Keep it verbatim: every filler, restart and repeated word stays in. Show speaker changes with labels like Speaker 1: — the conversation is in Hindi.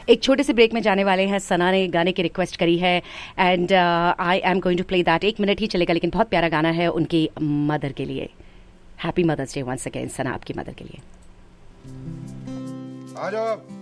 Speaker 1: एक छोटे से ब्रेक में जाने वाले हैं। सना ने गाने की रिक्वेस्ट करी है and I am going to play that. एक मिनट ही चलेगा लेकिन बहुत प्यारा गाना है उनकी मदर के लिए। Happy mother's day once again सना, आपकी मदर के लिए।
Speaker 2: आ जाओ।